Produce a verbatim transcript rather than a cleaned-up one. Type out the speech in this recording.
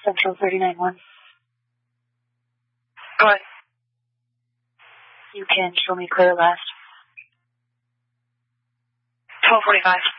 Central thirty-nine one. Go ahead. You can show me clear last. twelve forty-five.